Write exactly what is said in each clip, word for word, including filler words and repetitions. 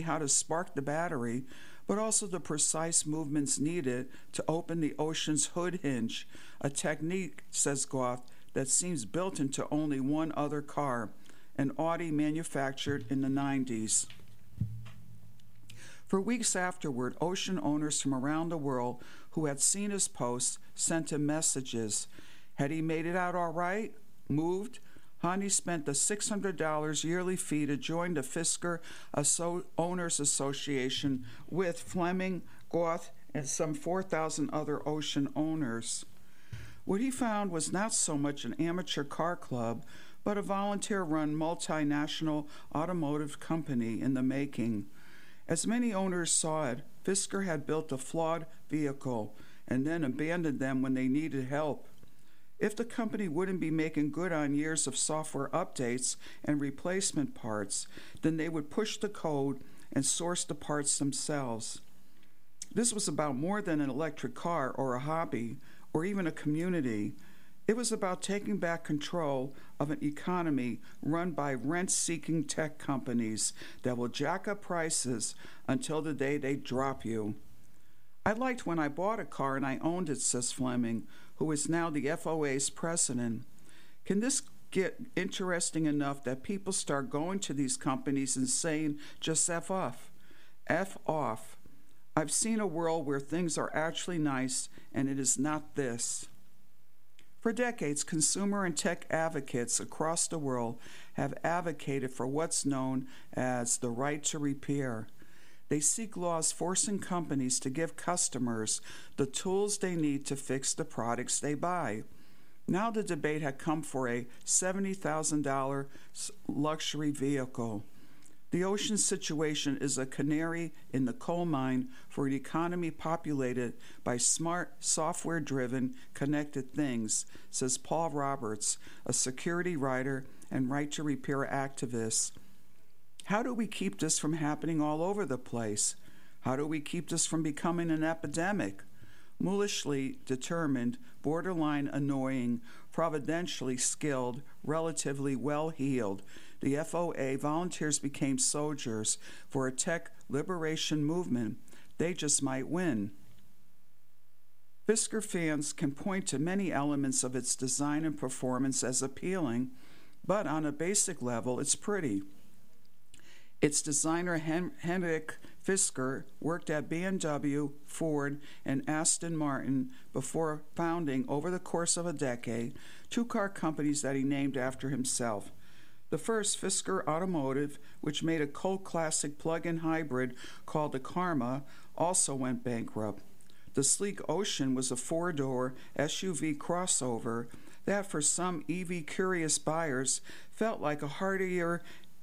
how to spark the battery, but also the precise movements needed to open the Ocean's hood hinge, a technique, says Goff, that seems built into only one other car, an Audi manufactured in the nineties. For weeks afterward, Ocean owners from around the world who had seen his posts sent him messages. Had he made it out all right? Moved? Hani spent the six hundred dollars yearly fee to join the Fisker Asso- Owners Association with Fleming, Goff, and some four thousand other Ocean owners. What he found was not so much an amateur car club, but a volunteer-run multinational automotive company in the making. As many owners saw it, Fisker had built a flawed vehicle and then abandoned them when they needed help. If the company wouldn't be making good on years of software updates and replacement parts, then they would push the code and source the parts themselves. This was about more than an electric car or a hobby or even a community. It was about taking back control of an economy run by rent-seeking tech companies that will jack up prices until the day they drop you. I liked when I bought a car and I owned it, says Fleming, who is now the F O A's president. Can this get interesting enough that people start going to these companies and saying, just F off? F off. I've seen a world where things are actually nice, and it is not this. For decades, consumer and tech advocates across the world have advocated for what's known as the right to repair. They seek laws forcing companies to give customers the tools they need to fix the products they buy. Now the debate had come for a seventy thousand dollars luxury vehicle. The Ocean situation is a canary in the coal mine for an economy populated by smart, software-driven, connected things, says Paul Roberts, a security writer and right-to-repair activist. How do we keep this from happening all over the place? How do we keep this from becoming an epidemic? Mullishly determined, borderline annoying, providentially skilled, relatively well-heeled, the F O A volunteers became soldiers for a tech liberation movement. They just might win. Fisker fans can point to many elements of its design and performance as appealing, but on a basic level, it's pretty. Its designer, Hen- Henrik Fisker, worked at B M W, Ford, and Aston Martin before founding, over the course of a decade, two car companies that he named after himself. The first, Fisker Automotive, which made a cult classic plug-in hybrid called the Karma, also went bankrupt. The sleek Ocean was a four-door S U V crossover that, for some E V-curious buyers, felt like a hardier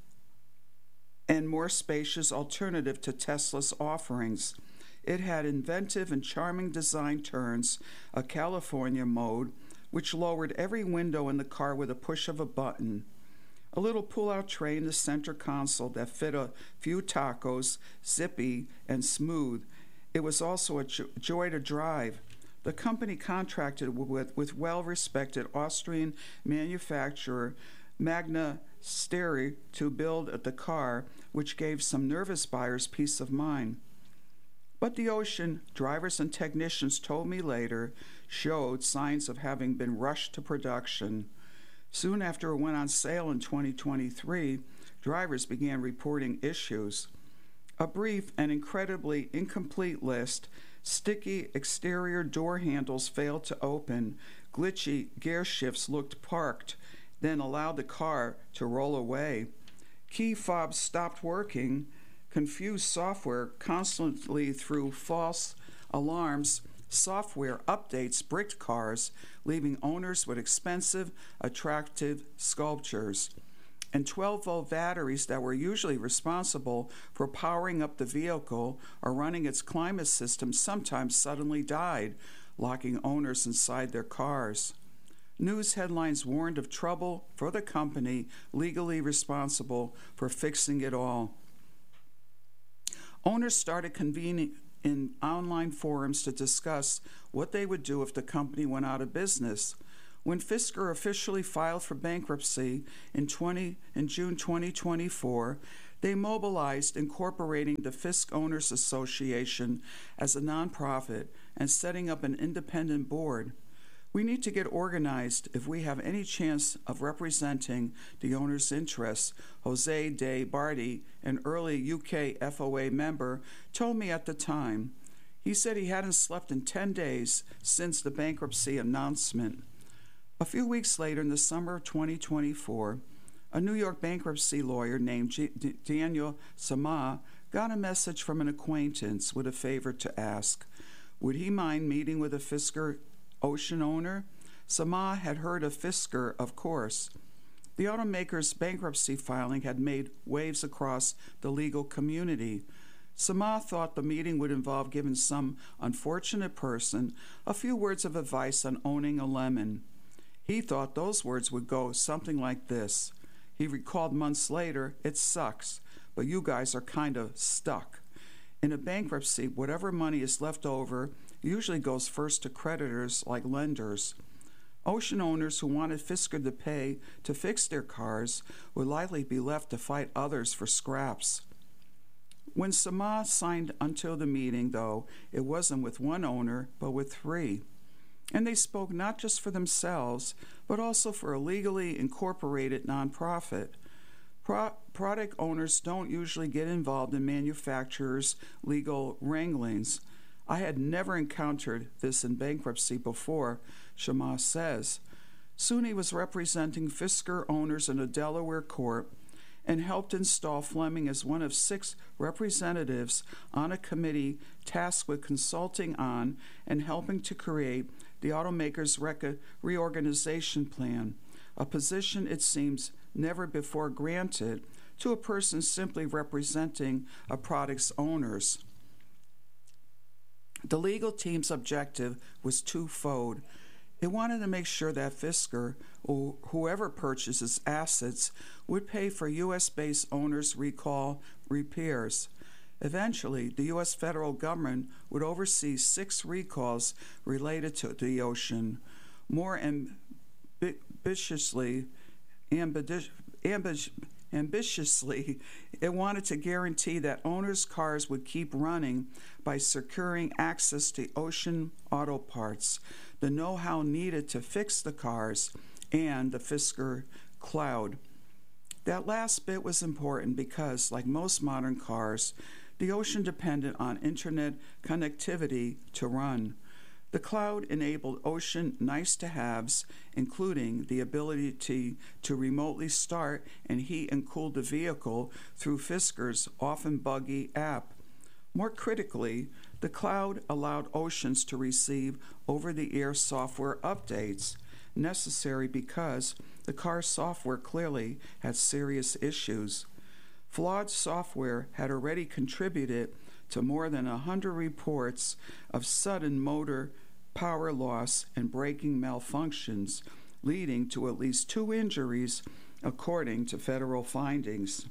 and more spacious alternative to Tesla's offerings. It had inventive and charming design turns, a California mode, which lowered every window in the car with a push of a button, a little pull-out tray in the center console that fit a few tacos, zippy and smooth. It was also a jo- joy to drive. The company contracted with, with well-respected Austrian manufacturer Magna Steyr to build the car, which gave some nervous buyers peace of mind. But the Ocean, drivers and technicians told me later, showed signs of having been rushed to production. Soon after it went on sale in twenty twenty-three, drivers began reporting issues. A brief and incredibly incomplete list: sticky exterior door handles failed to open, glitchy gear shifts looked parked, then allowed the car to roll away. Key fobs stopped working, confused software constantly threw false alarms, software updates bricked cars, leaving owners with expensive, attractive sculptures. And twelve-volt batteries that were usually responsible for powering up the vehicle or running its climate system sometimes suddenly died, locking owners inside their cars. News headlines warned of trouble for the company legally responsible for fixing it all. Owners started convening in online forums to discuss what they would do if the company went out of business. When Fisker officially filed for bankruptcy in, twenty, in June twenty twenty-four, They mobilized, incorporating the Fisk Owners Association as a nonprofit and setting up an independent board. We need to get organized if we have any chance of representing the owners' interests, Jose de Bardi, an early U K F O A member, told me at the time. He said he hadn't slept in ten days since the bankruptcy announcement. A few weeks later, in the summer of twenty twenty-four, a New York bankruptcy lawyer named G- D- Daniel Sama got a message from an acquaintance with a favor to ask. Would he mind meeting with a Fisker Ocean owner? Sama had heard of Fisker, of course. The automaker's bankruptcy filing had made waves across the legal community. Sama thought the meeting would involve giving some unfortunate person a few words of advice on owning a lemon. He thought those words would go something like this. He recalled months later, it sucks, but you guys are kind of stuck. In a bankruptcy, whatever money is left over usually goes first to creditors like lenders. Ocean owners who wanted Fisker to pay to fix their cars would likely be left to fight others for scraps. When Sama signed until the meeting, though, it wasn't with one owner, but with three. And they spoke not just for themselves, but also for a legally incorporated nonprofit. Pro- product owners don't usually get involved in manufacturers' legal wranglings. I had never encountered this in bankruptcy before, Shama says. Soon he was representing Fisker owners in a Delaware court and helped install Fleming as one of six representatives on a committee tasked with consulting on and helping to create the automaker's rec- reorganization plan, a position it seems never before granted to a person simply representing a product's owners. The legal team's objective was twofold. It wanted to make sure that Fisker, or whoever purchases assets, would pay for U S-based owners' recall repairs. Eventually, the U S federal government would oversee six recalls related to the ocean. More ambitiously, ambidi- ambi- ambitiously, it wanted to guarantee that owners' cars would keep running by securing access to ocean auto parts, the know-how needed to fix the cars, and the Fisker cloud. That last bit was important because, like most modern cars, the ocean depended on internet connectivity to run. The cloud enabled ocean nice-to-haves, including the ability to, to remotely start and heat and cool the vehicle through Fisker's often buggy app. More critically, the cloud allowed oceans to receive over-the-air software updates, necessary because the car's software clearly had serious issues. Flawed software had already contributed to more than one hundred reports of sudden motor power loss and braking malfunctions, leading to at least two injuries, according to federal findings.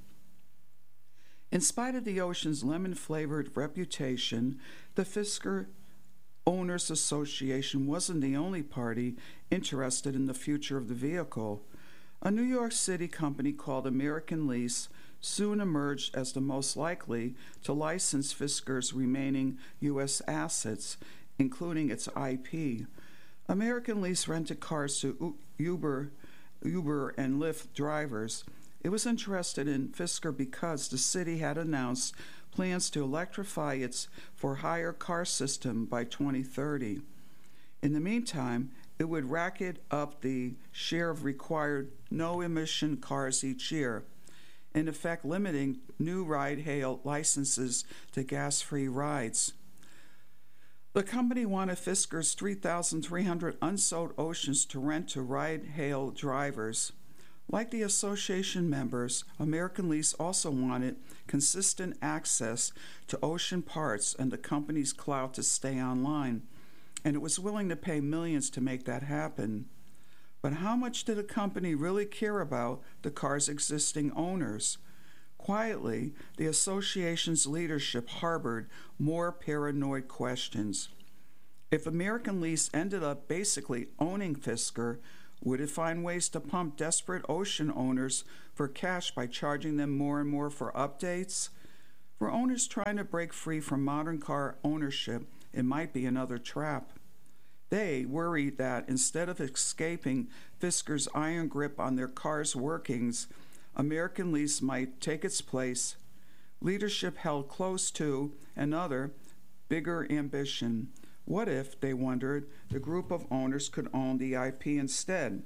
In spite of the ocean's lemon-flavored reputation, the Fisker Owners Association wasn't the only party interested in the future of the vehicle. A New York City company called American Lease soon emerged as the most likely to license Fisker's remaining U S assets, including its I P. American Lease rented cars to Uber, Uber and Lyft drivers. It was interested in Fisker because the city had announced plans to electrify its for-hire car system by twenty thirty. In the meantime, it would racket up the share of required no-emission cars each year, in effect limiting new ride-hail licenses to gas-free rides. The company wanted Fisker's three thousand three hundred unsold Oceans to rent to ride-hail drivers. Like the association members, American Lease also wanted consistent access to ocean parts and the company's cloud to stay online, and it was willing to pay millions to make that happen. But how much did the company really care about the car's existing owners? Quietly, the association's leadership harbored more paranoid questions. If American Lease ended up basically owning Fisker, Would it find ways to pump desperate ocean owners for cash by charging them more and more for updates? For owners trying to break free from modern car ownership, it might be another trap. They worry that instead of escaping Fisker's iron grip on their car's workings, American Lease might take its place. Leadership held close to another, bigger ambition. What if, they wondered, the group of owners could own the I P instead?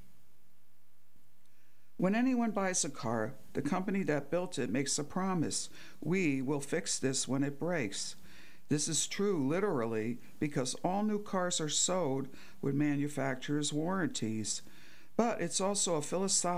When anyone buys a car, the company that built it makes a promise. We will fix this when it breaks. This is true literally because all new cars are sold with manufacturer's warranties. But it's also a philosophical